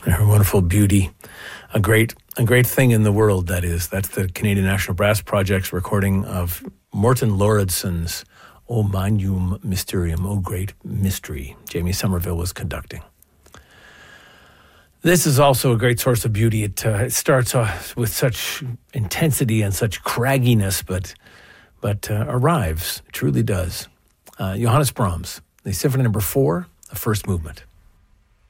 Her wonderful beauty. A great thing in the world, that is. That's the Canadian National Brass Project's recording of Morton Lauridsen's O Magnum Mysterium, O Great Mystery. Jamie Somerville was conducting. This is also a great source of beauty. It starts off with such intensity and such cragginess, but arrives, truly does. Johannes Brahms, the Symphony No. 4, the first movement.